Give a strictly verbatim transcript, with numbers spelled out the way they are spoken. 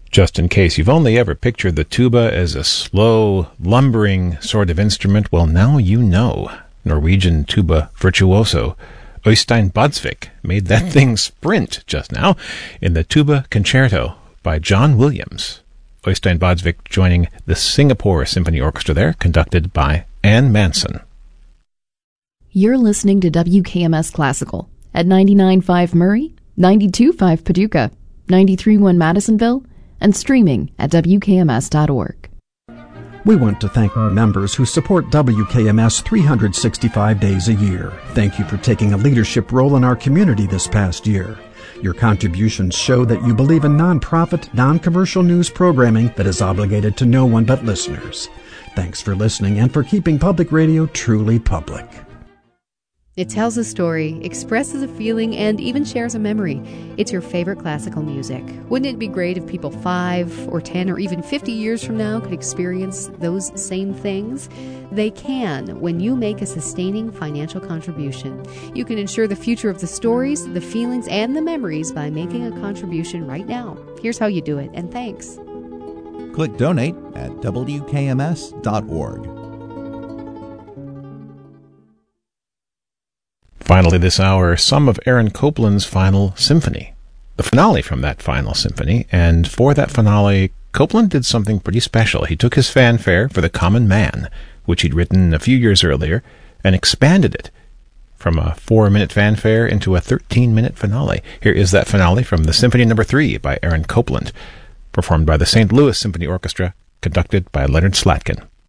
Just in case you've only ever pictured the tuba as a slow, lumbering sort of instrument, well, now you know. Norwegian tuba virtuoso Øystein Båtsvik made that thing sprint just now in the Tuba Concerto by John Williams. Øystein Båtsvik joining the Singapore Symphony Orchestra there, conducted by Anne Manson. You're listening to W K M S Classical at ninety-nine point five Murray, ninety-two point five Paducah, ninety-three point one Madisonville, and streaming at W K M S dot org. We want to thank our members who support W K M S three hundred sixty-five days a year. Thank you for taking a leadership role in our community this past year. Your contributions show that you believe in nonprofit, non-commercial news programming that is obligated to no one but listeners. Thanks for listening and for keeping public radio truly public. It tells a story, expresses a feeling, and even shares a memory. It's your favorite classical music. Wouldn't it be great if people five or ten or even fifty years from now could experience those same things? They can when you make a sustaining financial contribution. You can ensure the future of the stories, the feelings, and the memories by making a contribution right now. Here's how you do it, and thanks. Click Donate at W K M S dot org. Finally this hour, some of Aaron Copland's final symphony, the finale from that final symphony, and for that finale, Copland did something pretty special. He took his fanfare for The Common Man, which he'd written a few years earlier, and expanded it from a four-minute fanfare into a thirteen-minute finale. Here is that finale from the Symphony Number Three by Aaron Copland, performed by the Saint Louis Symphony Orchestra, conducted by Leonard Slatkin.